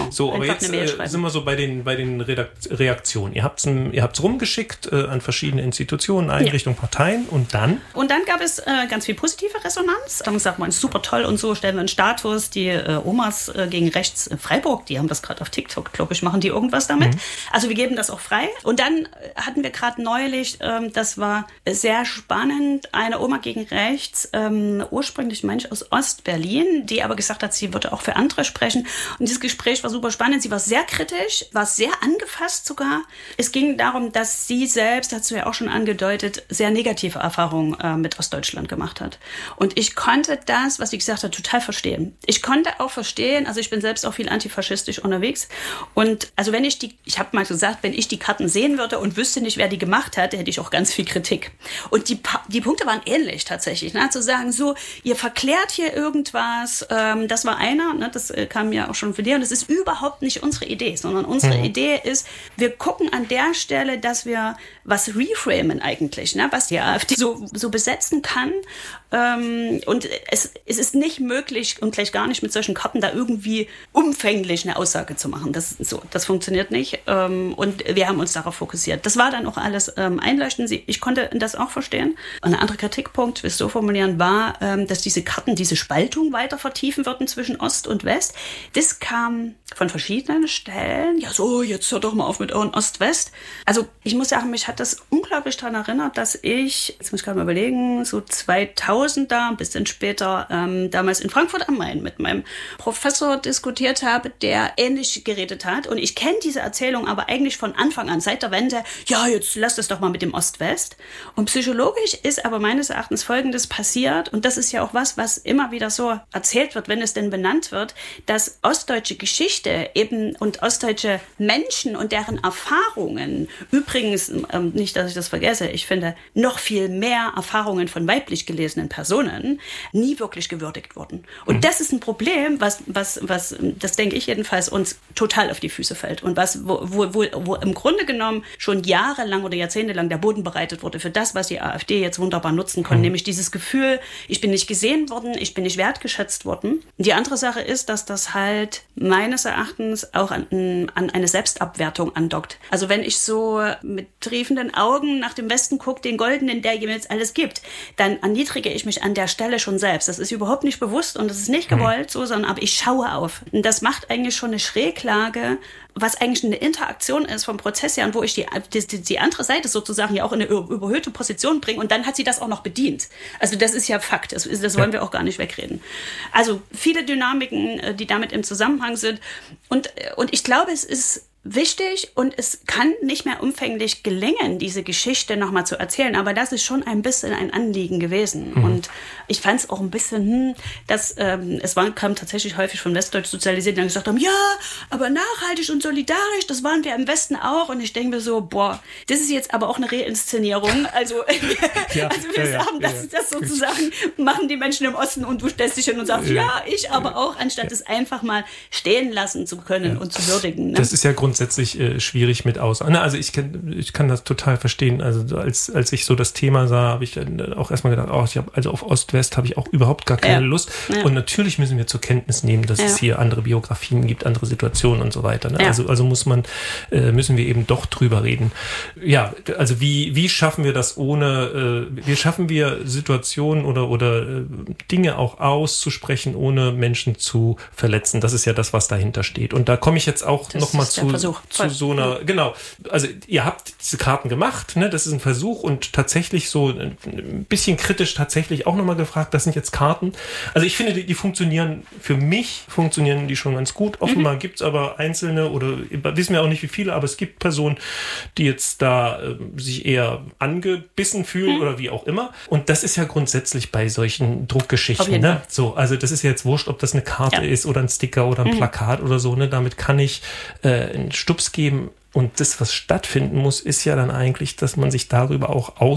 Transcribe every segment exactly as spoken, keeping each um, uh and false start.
Genau. So, aber jetzt äh, sind wir so bei den, bei den Redakt- Reaktionen. Ihr habt es ihr habt's rumgeschickt äh, an verschiedene Institutionen, Einrichtungen, ja. Parteien und dann? Und dann gab es äh, ganz viel positive Resonanz. Dann sagt man, super toll und so, stellen wir einen Status. Die äh, Omas äh, gegen Rechts in Freiburg, die haben das gerade auf TikTok, glaube ich, machen die irgendwas damit. Mhm. Also wir geben das auch frei. Und dann hatten wir gerade neulich, ähm, das war sehr spannend, eine Oma gegen Rechts, ähm, ursprünglich Mensch aus Ostberlin, die aber gesagt hat, sie würde auch für andere sprechen. Und dieses Gespräch war super spannend. Sie war sehr kritisch, war sehr angefasst sogar. Es ging darum, dass sie selbst, hast du ja auch schon angedeutet, sehr negative Erfahrungen äh, mit Ostdeutschland gemacht hat. Und ich konnte das, was sie gesagt hat, total verstehen. Ich konnte auch verstehen, also ich bin selbst auch viel antifaschistisch unterwegs. Und also wenn ich die, ich habe mal gesagt, wenn ich die Karten sehen würde und wüsste nicht, wer die gemacht hat, hätte ich auch ganz viel Kritik. Und die, die Punkte waren ähnlich tatsächlich. Ne? Zu sagen, so, ihr verklärt hier irgendwas, ähm, das war einer, ne? Das äh, kam ja auch schon von dir. Und das ist überhaupt nicht unsere Idee, sondern unsere mhm. Idee ist, wir gucken an der Stelle, dass wir was reframen eigentlich, ne? Was die AfD so, so besetzen kann. Ähm, und es, es ist nicht möglich und gleich gar nicht mit solchen Karten da irgendwie umfänglich eine Aussage zu machen. Das, so, das funktioniert nicht. Ähm, und wir haben uns darauf fokussiert. Das war dann auch alles ähm, einleuchtend. Ich konnte das auch verstehen. Und ein anderer Kritikpunkt, will ich so formulieren, war, ähm, dass diese Karten diese Spaltung weiter vertiefen würden zwischen Ost und West. Das kam von verschiedenen Stellen. Ja, so, jetzt hört doch mal auf mit euren Ost-West. Also ich muss sagen, mich hat das unglaublich daran erinnert, dass ich, jetzt muss ich gerade mal überlegen, so zweitausend da, ein bisschen später, ähm, damals in Frankfurt am Main mit meinem Professor diskutiert habe, der ähnlich geredet hat. Und ich kenne diese Erzählung aber eigentlich von Anfang an, seit der Wende, ja, jetzt lass das doch mal mit dem Ost-West. Und psychologisch ist aber meines Erachtens Folgendes passiert, und das ist ja auch was, was immer wieder so erzählt wird, wenn es denn benannt wird, dass ostdeutsche Geschichte eben und ostdeutsche Menschen und deren Erfahrungen, übrigens, ähm, nicht, dass ich das vergesse, ich finde, noch viel mehr Erfahrungen von weiblich gelesenen Personen nie wirklich gewürdigt wurden. Und mhm. das ist ein Problem, was, was, was, das denke ich jedenfalls, uns total auf die Füße fällt und was, wo, wo, wo, wo im Grunde genommen schon jahrelang oder jahrzehntelang der Boden bereitet wurde für das, was die AfD jetzt wunderbar nutzen kann, mhm. nämlich dieses Gefühl, ich bin nicht gesehen worden, ich bin nicht wertgeschätzt worden. Die andere Sache ist, dass das halt meines Erachtens auch an, an eine Selbstabwertung andockt. Also wenn ich so mit triefenden Augen nach dem Westen gucke, den Goldenen, der ihm jetzt alles gibt, dann erniedrige ich mich an der Stelle schon selbst. Das ist überhaupt nicht bewusst und das ist nicht gewollt so, sondern aber ich schaue auf. Und das macht eigentlich schon eine Schräglage, was eigentlich eine Interaktion ist vom Prozess her und wo ich die, die, die andere Seite sozusagen ja auch in eine überhöhte Position bringe und dann hat sie das auch noch bedient. Also das ist ja Fakt, das, das wollen wir auch gar nicht wegreden. Also viele Dynamiken, die damit im Zusammenhang sind und, und ich glaube, es ist wichtig und es kann nicht mehr umfänglich gelingen, diese Geschichte nochmal zu erzählen, aber das ist schon ein bisschen ein Anliegen gewesen. Mhm. Und ich fand es auch ein bisschen, hm, dass ähm, es war, kam tatsächlich häufig von Westdeutsch sozialisiert, die dann gesagt haben, ja, aber nachhaltig und solidarisch, das waren wir im Westen auch. Und ich denke mir so, boah, das ist jetzt aber auch eine Reinszenierung. Also, ja, also wir ja, sagen, ja, das, ja. das sozusagen machen die Menschen im Osten und du stellst dich hin und sagst, ja, ja ich aber auch, anstatt ja. es einfach mal stehen lassen zu können ja. und zu würdigen. Ne? Das ist ja grundsätzlich grundsätzlich äh, schwierig mit aus. Also ich kann, ich kann das total verstehen. Also als, als ich so das Thema sah, habe ich auch erstmal gedacht, oh, ich hab, also auf Ost-West habe ich auch überhaupt gar keine ja. Lust. Ja. Und natürlich müssen wir zur Kenntnis nehmen, dass ja. es hier andere Biografien gibt, andere Situationen und so weiter. Ne? Ja. Also, also muss man, äh, müssen wir eben doch drüber reden. Ja, also wie, wie schaffen wir das ohne, äh, wie schaffen wir Situationen oder, oder äh, Dinge auch auszusprechen, ohne Menschen zu verletzen? Das ist ja das, was dahinter steht. Und da komme ich jetzt auch nochmal zu, zu so einer, genau, also ihr habt diese Karten gemacht, ne? Das ist ein Versuch und tatsächlich so ein bisschen kritisch tatsächlich auch nochmal gefragt, das sind jetzt Karten. Also ich finde, die, die funktionieren, für mich funktionieren die schon ganz gut. Offenbar mhm. gibt es aber einzelne oder wissen wir auch nicht wie viele, aber es gibt Personen, die jetzt da äh, sich eher angebissen fühlen mhm. oder wie auch immer. Und das ist ja grundsätzlich bei solchen Druckgeschichten, ne? So, also das ist ja jetzt wurscht, ob das eine Karte ja. ist oder ein Sticker oder ein mhm. Plakat oder so, ne? Damit kann ich äh, einen Stups geben. Und das, was stattfinden muss, ist ja dann eigentlich, dass man sich darüber auch aus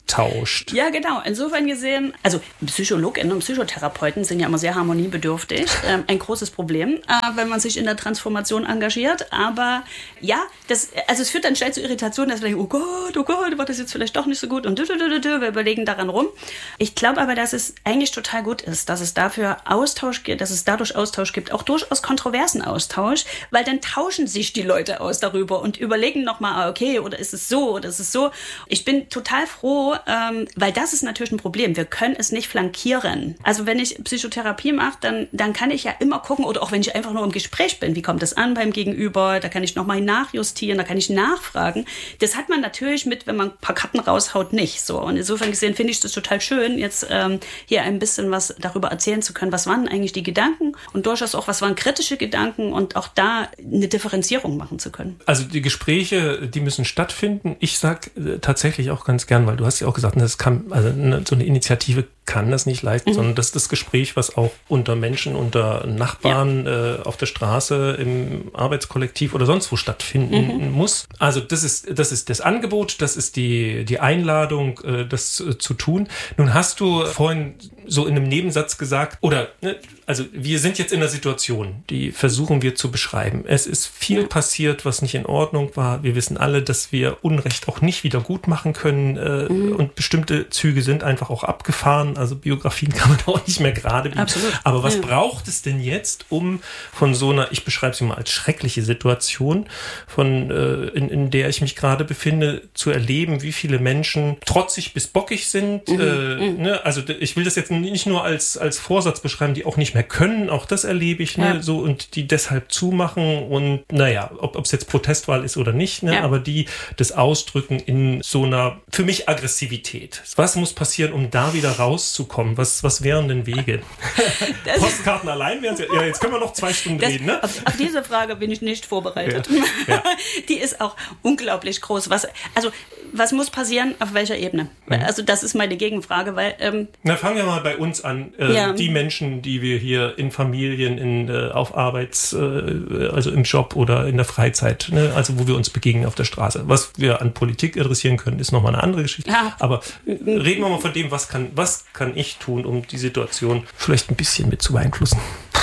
austauscht. Ja, genau. Insofern gesehen, also PsychologInnen und Psychotherapeuten sind ja immer sehr harmoniebedürftig. Ähm, ein großes Problem, äh, wenn man sich in der Transformation engagiert. Aber ja, das, also es führt dann schnell zu Irritationen, dass wir denken, oh Gott, oh Gott, war das jetzt vielleicht doch nicht so gut und wir überlegen daran rum. Ich glaube aber, dass es eigentlich total gut ist, dass es dafür Austausch gibt, dass es dadurch Austausch gibt, auch durchaus kontroversen Austausch, weil dann tauschen sich die Leute aus darüber und überlegen nochmal, okay, oder ist es so, oder ist es so. Ich bin total froh, ähm, weil das ist natürlich ein Problem. Wir können es nicht flankieren. Also wenn ich Psychotherapie mache, dann, dann kann ich ja immer gucken, oder auch wenn ich einfach nur im Gespräch bin, wie kommt das an beim Gegenüber, da kann ich nochmal nachjustieren, da kann ich nachfragen. Das hat man natürlich mit, wenn man ein paar Karten raushaut, nicht so. Und insofern gesehen finde ich das total schön, jetzt ähm, hier ein bisschen was darüber erzählen zu können, was waren eigentlich die Gedanken und durchaus auch, was waren kritische Gedanken und auch da eine Differenzierung machen zu können. Also die Gespräche, die müssen stattfinden. Ich sag äh, tatsächlich auch ganz gern, weil du hast ja auch gesagt, das kann, also eine, so eine Initiative kann das nicht leisten, mhm. sondern das ist das Gespräch, was auch unter Menschen, unter Nachbarn ja. äh, auf der Straße, im Arbeitskollektiv oder sonst wo stattfinden mhm. muss. Also das ist das ist das Angebot, das ist die die Einladung, äh, das äh, zu tun. Nun hast du vorhin so in einem Nebensatz gesagt, oder ne, also wir sind jetzt in einer Situation, die versuchen wir zu beschreiben. Es ist viel ja. passiert, was nicht in Ordnung war. Wir wissen alle, dass wir Unrecht auch nicht wieder gut machen können äh, mhm. und bestimmte Züge sind einfach auch abgefahren. Also Biografien kann man auch nicht mehr gerade bieten. Absolut. Aber was ja. braucht es denn jetzt, um von so einer, ich beschreibe sie mal als schreckliche Situation, von äh, in, in der ich mich gerade befinde, zu erleben, wie viele Menschen trotzig bis bockig sind. Mhm. Äh, mhm. Ne? Also ich will das jetzt nicht nur als, als Vorsatz beschreiben, die auch nicht mehr können, auch das erlebe ich, ne? Ja. So, und die deshalb zumachen und naja, ob es jetzt Protestwahl ist oder nicht, ne? Ja. Aber die das ausdrücken in so einer, für mich, Aggressivität. Was muss passieren, um da wieder rauszukommen? Was, was wären denn Wege? Postkarten allein wären ja, jetzt können wir noch zwei Stunden das, reden, ne? Auf, auf diese Frage bin ich nicht vorbereitet. Ja. Ja. Die ist auch unglaublich groß. Was, also, was muss passieren, auf welcher Ebene? Mhm. Also, das ist meine Gegenfrage, weil... Ähm, Na, fangen wir mal bei uns an. Äh, ja. Die Menschen, die wir hier in Familien, in, äh, auf Arbeits-, äh, also im Job oder in der Freizeit, ne? Also wo wir uns begegnen auf der Straße. Was wir an Politik adressieren können, ist nochmal eine andere Geschichte. Ja. Aber reden wir mal von dem, was kann, was kann ich tun, um die Situation vielleicht ein bisschen mit zu beeinflussen?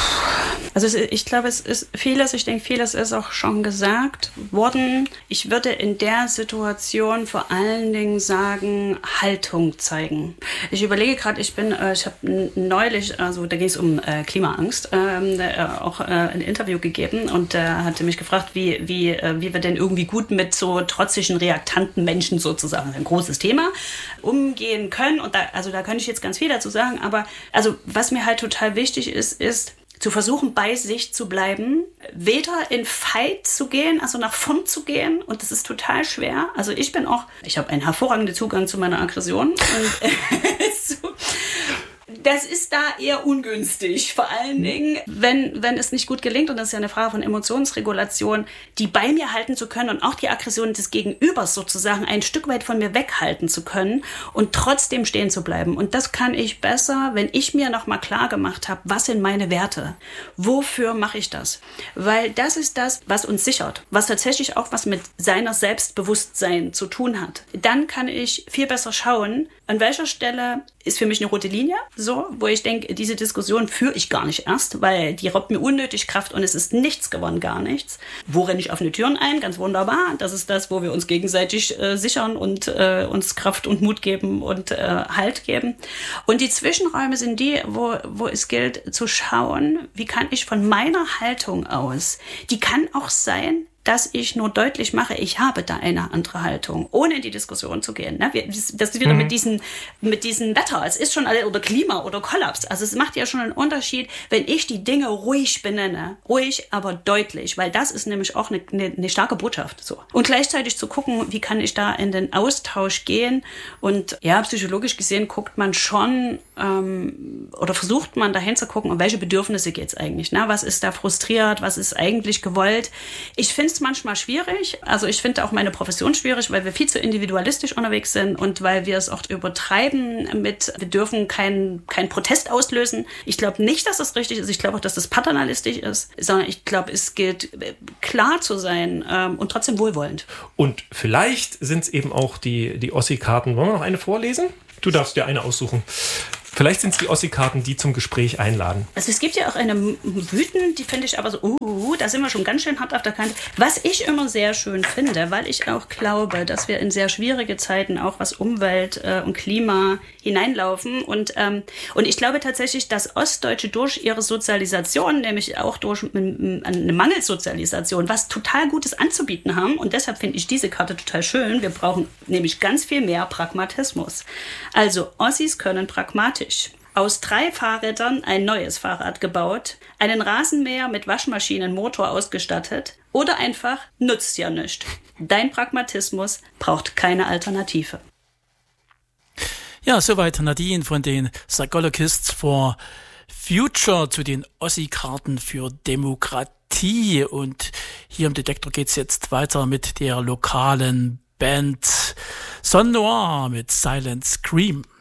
Also ich glaube, es ist vieles, ich denke, vieles ist auch schon gesagt worden. Ich würde in der Situation vor allen Dingen sagen, Haltung zeigen. Ich überlege gerade, ich bin, äh, ich habe neulich, also da ging es um äh, Klimaangst, ähm, äh, auch äh, ein Interview gegeben und er äh, hatte mich gefragt, wie, wie, äh, wie wir denn irgendwie gut mit so trotzigen, reaktanten Menschen sozusagen, ein großes Thema, umgehen können. Und da, also da könnte ich jetzt ganz viel dazu sagen, aber also was mir halt total wichtig ist, ist, zu versuchen, bei sich zu bleiben, weder in Fight zu gehen, also nach vorn zu gehen, und das ist total schwer. Also ich bin auch, ich habe einen hervorragenden Zugang zu meiner Aggression und äh, so. Das ist da eher ungünstig, vor allen Dingen, wenn, wenn es nicht gut gelingt, und das ist ja eine Frage von Emotionsregulation, die bei mir halten zu können und auch die Aggression des Gegenübers sozusagen ein Stück weit von mir weghalten zu können und trotzdem stehen zu bleiben. Und das kann ich besser, wenn ich mir nochmal klar gemacht habe, was sind meine Werte? Wofür mache ich das? Weil das ist das, was uns sichert, was tatsächlich auch was mit seiner Selbstbewusstsein zu tun hat. Dann kann ich viel besser schauen, an welcher Stelle ist für mich eine rote Linie, so, wo ich denke, diese Diskussion führe ich gar nicht erst, weil die raubt mir unnötig Kraft und es ist nichts gewonnen, gar nichts. Wo renne ich offene Türen ein? Ganz wunderbar. Das ist das, wo wir uns gegenseitig äh, sichern und äh, uns Kraft und Mut geben und äh, Halt geben. Und die Zwischenräume sind die, wo, wo es gilt zu schauen, wie kann ich von meiner Haltung aus, die kann auch sein, dass ich nur deutlich mache, ich habe da eine andere Haltung, ohne in die Diskussion zu gehen. Das ist wieder mhm. mit diesen, mit diesen Wetter. Es ist schon alle, oder Klima oder Kollaps. Also es macht ja schon einen Unterschied, wenn ich die Dinge ruhig benenne. Ruhig, aber deutlich. Weil das ist nämlich auch eine, eine, eine starke Botschaft. So. Und gleichzeitig zu gucken, wie kann ich da in den Austausch gehen. Und ja, psychologisch gesehen guckt man schon, ähm, oder versucht man dahin zu gucken, um welche Bedürfnisse geht es eigentlich. Ne? Was ist da frustriert? Was ist eigentlich gewollt? Ich finde es manchmal schwierig. Also ich finde auch meine Profession schwierig, weil wir viel zu individualistisch unterwegs sind und weil wir es oft übertreiben mit, wir dürfen keinen kein Protest auslösen. Ich glaube nicht, dass das richtig ist. Ich glaube auch, dass das paternalistisch ist, sondern ich glaube, es gilt, klar zu sein ähm, und trotzdem wohlwollend. Und vielleicht sind es eben auch die, die Ossi-Karten. Wollen wir noch eine vorlesen? Du darfst dir eine aussuchen. Vielleicht sind es die Ossi-Karten, die zum Gespräch einladen. Also es gibt ja auch eine Wüten, die finde ich aber so, uh, da sind wir schon ganz schön hart auf der Kante. Was ich immer sehr schön finde, weil ich auch glaube, dass wir in sehr schwierige Zeiten auch was Umwelt äh, und Klima hineinlaufen. Und, ähm, und ich glaube tatsächlich, dass Ostdeutsche durch ihre Sozialisation, nämlich auch durch eine Mangelsozialisation, was total Gutes anzubieten haben. Und deshalb finde ich diese Karte total schön. Wir brauchen nämlich ganz viel mehr Pragmatismus. Also Ossis können pragmatisch aus drei Fahrrädern ein neues Fahrrad gebaut, einen Rasenmäher mit Waschmaschinenmotor ausgestattet oder einfach nutzt ja nichts. Dein Pragmatismus braucht keine Alternative. Ja, soweit Nadine von den Psychologists for Future zu den Ossi-Karten für Demokratie. Und hier im Detektor geht's jetzt weiter mit der lokalen Band Son Noir mit Silent Scream.